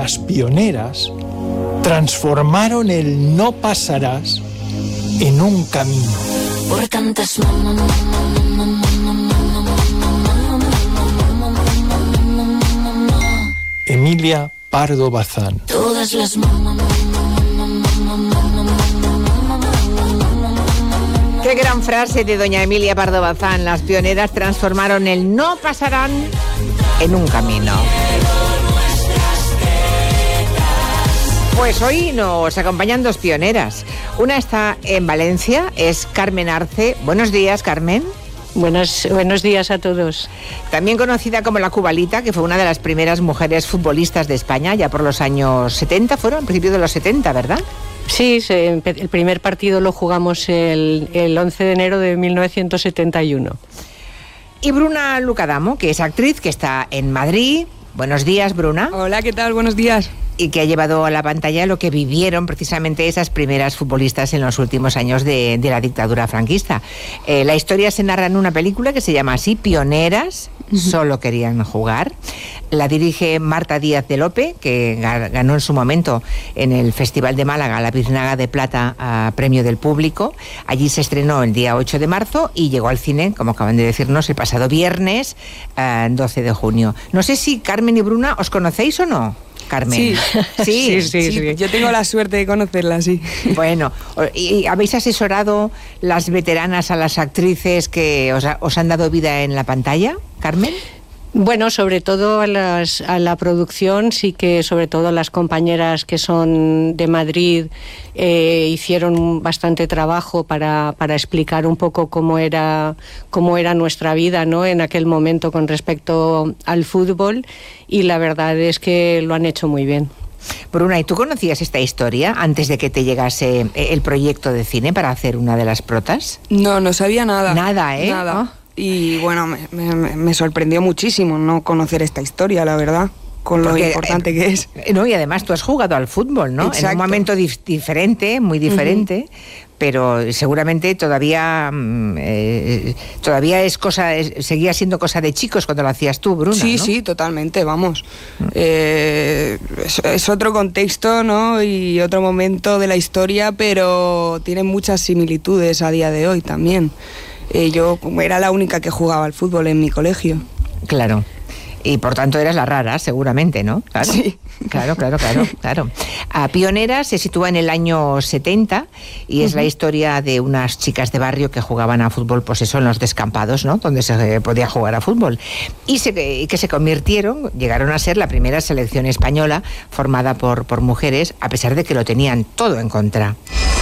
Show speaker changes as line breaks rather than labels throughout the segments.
las pioneras transformaron el no pasarás en un camino.
Por cantas
Emilia Pardo Bazán.
Todas las
Qué gran frase de doña Emilia Pardo Bazán. Las pioneras transformaron el no pasarán en un camino. Pues hoy nos acompañan dos pioneras. Una está en Valencia, es Carmen Arce. Buenos días, Carmen.
Buenos días a todos.
También conocida como la Cubalita, que fue una de las primeras mujeres futbolistas de España, ya por los años 70, fueron al principio de los 70, ¿verdad?
Sí, el primer partido lo jugamos el 11 de enero de 1971.
Y Bruna Lucadamo, que es actriz, que está en Madrid. Buenos días, Bruna.
Hola, ¿qué tal? Buenos días.
Y que ha llevado a la pantalla lo que vivieron precisamente esas primeras futbolistas en los últimos años de la dictadura franquista. La historia se narra en una película que se llama así, Pioneras, solo querían jugar. La dirige Marta Díaz de Lope, que ganó en su momento en el Festival de Málaga la Biznaga de Plata a Premio del Público. Allí se estrenó el día 8 de marzo y llegó al cine, como acaban de decirnos, el pasado viernes 12 de junio. No sé si Carmen y Bruna os conocéis o no. Carmen.
Sí. Yo tengo la suerte de conocerla, sí.
Bueno, ¿y habéis asesorado las veteranas a las actrices que os han dado vida en la pantalla, Carmen?
Bueno, sobre todo a la producción, sí que sobre todo las compañeras que son de Madrid hicieron bastante trabajo para explicar un poco cómo era nuestra vida, ¿no?, en aquel momento con respecto al fútbol, y la verdad es que lo han hecho muy bien.
Bruna, ¿y tú conocías esta historia antes de que te llegase el proyecto de cine para hacer una de las protas?
No sabía nada.
Nada, ¿eh?
Nada.
Oh.
Y bueno, me sorprendió muchísimo no conocer esta historia, la verdad, con lo importante que es. No,
y además tú has jugado al fútbol, ¿no?
Exacto.
En un momento diferente, muy diferente, pero seguramente todavía seguía siendo cosa de chicos cuando lo hacías tú, Bruna,
Sí,
¿no?
sí, totalmente, vamos. Es otro contexto, ¿no?, y otro momento de la historia, pero tiene muchas similitudes a día de hoy también. Yo era la única que jugaba al fútbol en mi colegio.
Claro. Y por tanto eras la rara, seguramente, ¿no? Claro.
Sí.
Claro. Pioneras se sitúa en el año 70 y es la historia de unas chicas de barrio que jugaban a fútbol, pues eso, en los descampados, ¿no?, donde se podía jugar a fútbol. Y que se llegaron a ser la primera selección española formada por mujeres, a pesar de que lo tenían todo en contra.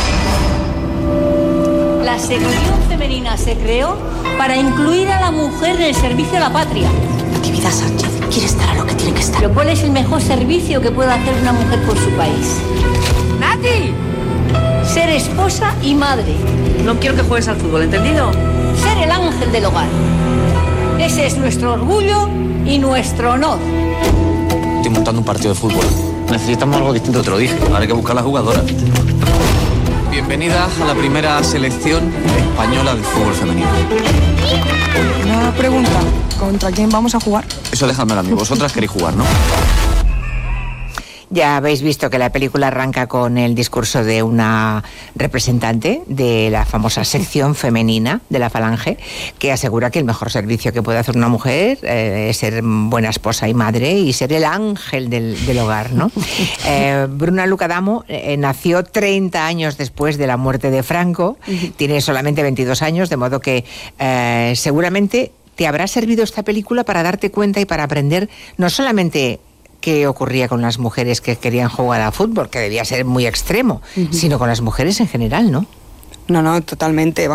La sección femenina se creó para incluir a la mujer en el servicio a la patria.
Natividad Sánchez quiere estar a lo que tiene que estar.
Pero ¿cuál es el mejor servicio que puede hacer una mujer por su país? ¡Nati! Ser esposa y madre.
No quiero que juegues al fútbol, ¿entendido?
Ser el ángel del hogar. Ese es nuestro orgullo y nuestro honor.
Estoy montando un partido de fútbol. Necesitamos algo distinto, te lo dije. Ahora hay que buscar a las jugadoras. Bienvenida a la primera selección española de fútbol femenino.
Una pregunta, ¿contra quién vamos a jugar?
Eso dejadmelo a mí, vosotras queréis jugar, ¿no?
Ya habéis visto que la película arranca con el discurso de una representante de la famosa sección femenina de la Falange, que asegura que el mejor servicio que puede hacer una mujer es ser buena esposa y madre y ser el ángel del hogar, ¿no? Bruna Lucadamo nació 30 años después de la muerte de Franco, tiene solamente 22 años, de modo que seguramente te habrá servido esta película para darte cuenta y para aprender no solamente qué ocurría con las mujeres que querían jugar a fútbol, que debía ser muy extremo, sino con las mujeres en general, ¿no?
No, totalmente.